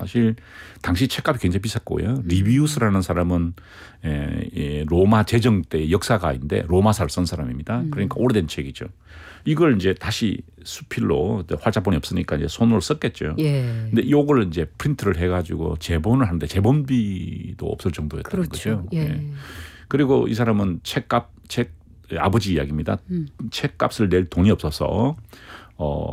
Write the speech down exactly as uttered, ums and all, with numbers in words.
사실 당시 책값이 굉장히 비쌌고요. 리비우스라는 사람은 에, 에, 로마 제정 때 역사가인데 로마사를 쓴 사람입니다. 그러니까 오래된 책이죠. 이걸 이제 다시 수필로 활자본이 없으니까 이제 손으로 썼겠죠. 예. 근데 이걸 이제 프린트를 해가지고 재본을 하는데 재본비도 없을 정도였다는 그렇죠. 거죠. 예. 예. 그리고 이 사람은 책값 책 아버지 이야기입니다. 음. 책값을 낼 돈이 없어서 어.